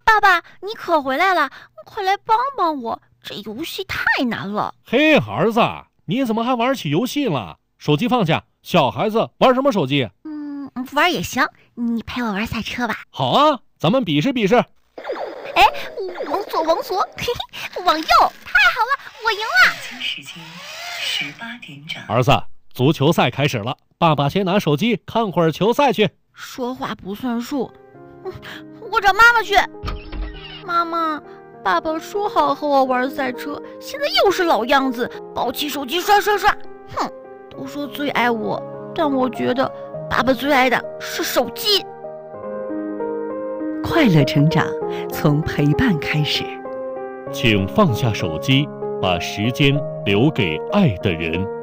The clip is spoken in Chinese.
爸爸，你可回来了，快来帮帮我，这游戏太难了。 嘿，儿子，你怎么还玩起游戏了？手机放下，小孩子玩什么手机？ 玩也行，你陪我玩赛车吧。 好啊，咱们比试比试。 哎，往左，嘿嘿，往右，太好了，我赢了。 北京时间18点整。 儿子，足球赛开始了，爸爸先拿手机看会儿球赛去。 说话不算数，我找妈妈去。妈妈，爸爸说好和我玩赛车，现在又是老样子，抱起手机刷。哼，都说最爱我，但我觉得爸爸最爱的是手机。 快乐成长，从陪伴开始。 请放下手机，把时间留给爱的人。